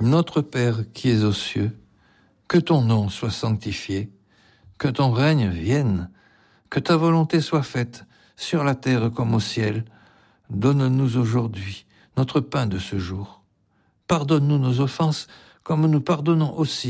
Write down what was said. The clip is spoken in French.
Notre Père qui es aux cieux, que ton nom soit sanctifié, que ton règne vienne, que ta volonté soit faite, sur la terre comme au ciel. Donne-nous aujourd'hui notre pain de ce jour. Pardonne-nous nos offenses, comme nous pardonnons aussi